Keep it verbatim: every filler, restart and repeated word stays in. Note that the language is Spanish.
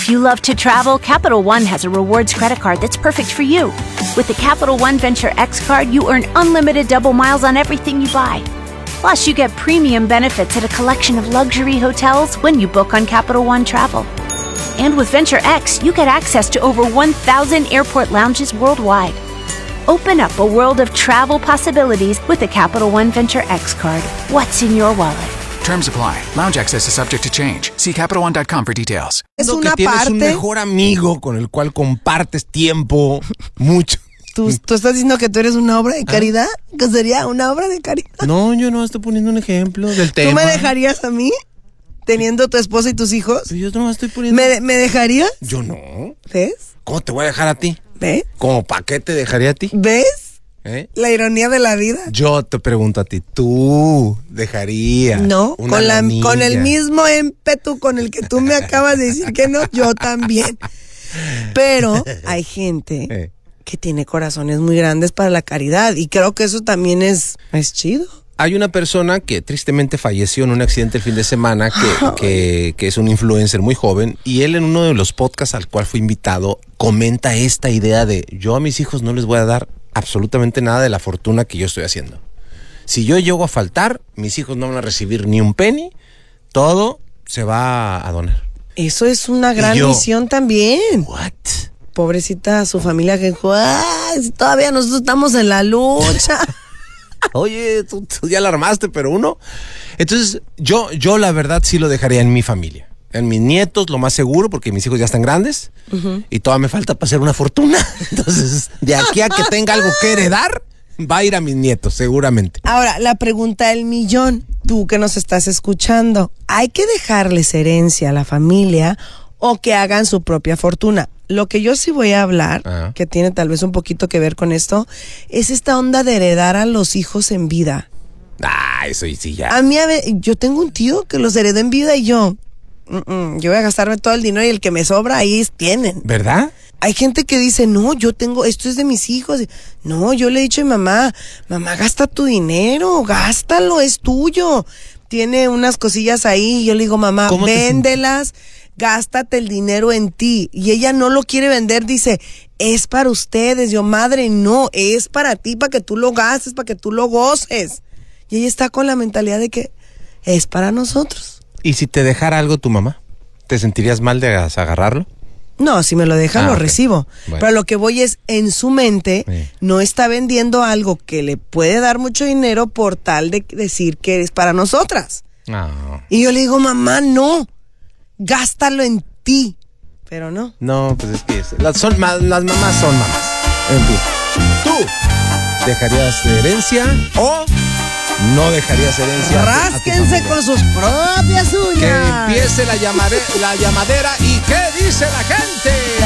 If you love to travel, Capital One has a rewards credit card that's perfect for you. With the Capital One Venture X card, you earn unlimited double miles on everything you buy. Plus, you get premium benefits at a collection of luxury hotels when you book on Capital One Travel. And with Venture X, you get access to over one thousand airport lounges worldwide. Open up a world of travel possibilities with the Capital One Venture X card. What's in your wallet? Terms apply. Lounge access is subject to change. See Capital One dot com for details. Es Lo una que tienes parte. un mejor amigo con el cual compartes tiempo mucho. ¿Tú, tú estás diciendo que tú eres una obra de caridad? ¿Que sería una obra de caridad? No, yo no estoy poniendo un ejemplo del tema. ¿Tú me dejarías a mí? Teniendo tu esposa y tus hijos. Yo no estoy poniendo. ¿Me, ¿Me dejarías? Yo no. ¿Ves? ¿Cómo te voy a dejar a ti? ¿Ves? ¿Cómo pa' qué te dejaría a ti? ¿Ves? ¿Eh? La ironía de la vida. Yo te pregunto a ti, ¿tú dejarías? No, una con, la, lanilla? con el mismo ímpetu con el que tú me acabas de decir que no, yo también. Pero hay gente Eh. que tiene corazones muy grandes para la caridad y creo que eso también es, es chido. Hay una persona que tristemente falleció en un accidente el fin de semana que, que, que es un influencer muy joven y él en uno de los podcasts al cual fue invitado comenta esta idea de yo a mis hijos no les voy a dar absolutamente nada de la fortuna que yo estoy haciendo. Si yo llego a faltar, mis hijos no van a recibir ni un penny, todo se va a donar. Eso es una gran Y yo, misión también. What? Pobrecita su familia que dijo, "Ay, todavía nosotros estamos en la lucha." Oye, tú, tú ya la armaste, pero uno. Entonces, yo, yo la verdad sí lo dejaría en mi familia. En mis nietos, lo más seguro, porque mis hijos ya están grandes. Uh-huh. Y todavía me falta para hacer una fortuna. Entonces, de aquí a que tenga algo que heredar, va a ir a mis nietos, seguramente. Ahora, la pregunta del millón. Tú que nos estás escuchando, ¿hay que dejarles herencia a la familia o que hagan su propia fortuna? Lo que yo sí voy a hablar, uh-huh, que tiene tal vez un poquito que ver con esto, es esta onda de heredar a los hijos en vida. Ah, eso sí ya. A mí, a ver, yo tengo un tío que los heredó en vida y yo, mm-mm, yo voy a gastarme todo el dinero y el que me sobra ahí tienen. ¿Verdad? Hay gente que dice, no, yo tengo, esto es de mis hijos. No, yo le he dicho a mi mamá, mamá, gasta tu dinero, gástalo, es tuyo. Tiene unas cosillas ahí y yo le digo, mamá, véndelas, gástate el dinero en ti. Y ella no lo quiere vender, dice, es para ustedes. Yo, madre, no, es para ti, para que tú lo gastes, para que tú lo goces. Y ella está con la mentalidad de que es para nosotros. ¿Y si te dejara algo tu mamá? ¿Te sentirías mal de agarrarlo? No, si me lo dejan, ah, lo okay. recibo. Bueno. Pero lo que voy es, en su mente, sí, no está vendiendo algo que le puede dar mucho dinero por tal de decir que es para nosotras. Oh. Y yo le digo, mamá, no, gástalo en ti. Pero no. No, pues es que es, las, son, las mamás son mamás. En fin, ¿tú dejarías herencia o no dejarías herencia? Rásquense con sus propias uñas. Que empiece la, llamare, la llamadera y ¿qué dice la gente?